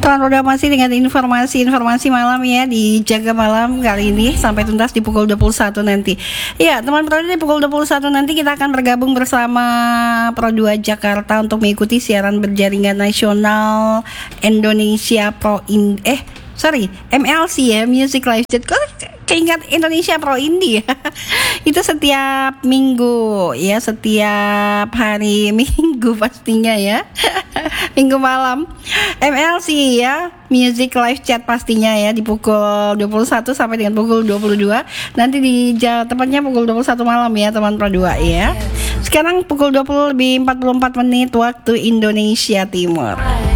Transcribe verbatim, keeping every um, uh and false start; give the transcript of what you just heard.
Teman udah masih dengan informasi-informasi malam ya di Jaga Malam kali ini sampai tuntas di pukul dua puluh satu nanti. Ya, teman Pro di pukul dua puluh satu nanti kita akan bergabung bersama Pro dua Jakarta untuk mengikuti siaran berjaringan nasional Indonesia Pro In eh sorry M L C ya, Music Live Chat. Kok keingat Indonesia Pro Indie ya? Itu setiap minggu ya, setiap hari Minggu pastinya ya. Minggu malam M L C ya, Music Live Chat pastinya ya di pukul dua puluh satu sampai dengan pukul dua puluh dua. Nanti di tepatnya pukul dua puluh satu malam ya teman Pro dua ya. Sekarang pukul dua puluh lebih empat puluh empat menit waktu Indonesia Timur.